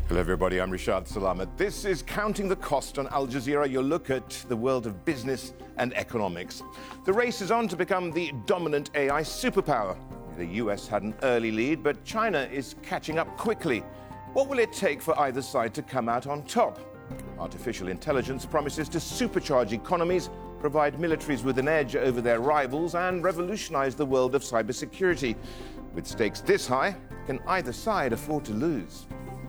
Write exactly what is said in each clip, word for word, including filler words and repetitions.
Hello everybody, I'm Rishad Salamat. This is Counting the Cost on Al Jazeera, your look at the world of business and economics. The race is on to become the dominant A I superpower. The U S had an early lead, but China is catching up quickly. What will it take for either side to come out on top? Artificial intelligence promises to supercharge economies, provide militaries with an edge over their rivals, and revolutionize the world of cybersecurity. With stakes this high, can either side afford to lose?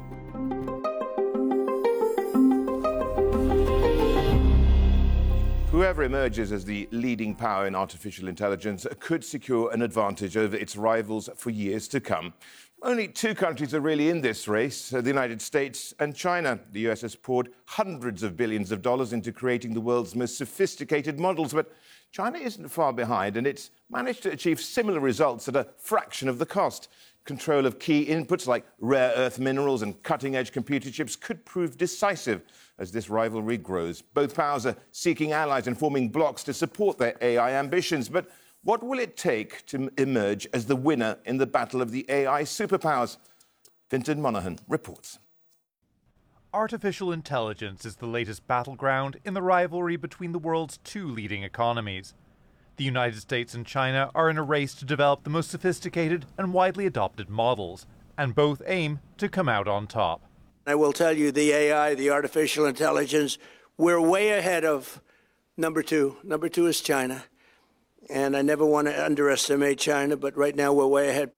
Whoever emerges as the leading power in artificial intelligence could secure an advantage over its rivals for years to come. Only two countries are really in this race, the United States and China. The U S has poured hundreds of billions of dollars into creating the world's most sophisticated models, but China isn't far behind, and it's managed to achieve similar results at a fraction of the cost. Control of key inputs like rare earth minerals and cutting-edge computer chips could prove decisive as this rivalry grows. Both powers are seeking allies and forming blocs to support their A I ambitions. But what will it take to emerge as the winner in the battle of the A I superpowers? Fintan Monaghan reports. Artificial intelligence is the latest battleground in the rivalry between the world's two leading economies. The United States and China are in a race to develop the most sophisticated and widely adopted models, and both aim to come out on top. I will tell you, the A I, the artificial intelligence, we're way ahead of number two. Number two is China. And I never want to underestimate China, but right now we're way ahead.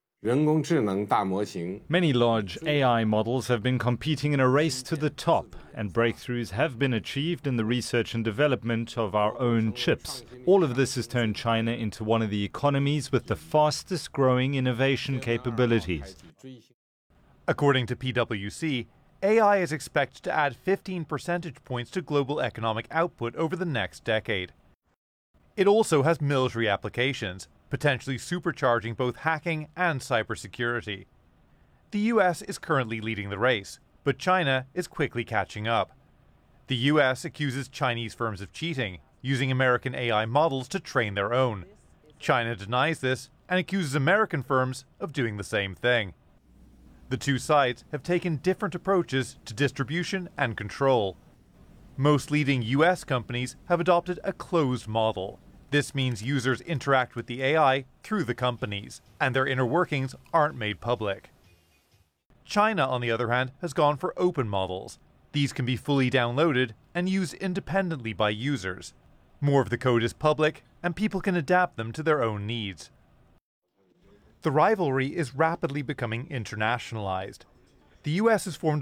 Many large A I models have been competing in a race to the top, and breakthroughs have been achieved in the research and development of our own chips. All of this has turned China into one of the economies with the fastest growing innovation capabilities. According to P W C, A I is expected to add fifteen percentage points to global economic output over the next decade. It also has military applications, potentially supercharging both hacking and cybersecurity. The U S is currently leading the race, but China is quickly catching up. The U S accuses Chinese firms of cheating, using American A I models to train their own. China denies this and accuses American firms of doing the same thing. The two sides have taken different approaches to distribution and control. Most leading U S companies have adopted a closed model. This means users interact with the A I through the companies, and their inner workings aren't made public. China, on the other hand, has gone for open models. These can be fully downloaded and used independently by users. More of the code is public, and people can adapt them to their own needs. The rivalry is rapidly becoming internationalized. The U S has formed